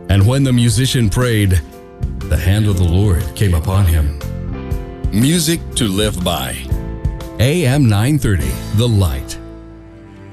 And when the musician prayed, the hand of the Lord came upon him. Music to live by. AM 930, The Light.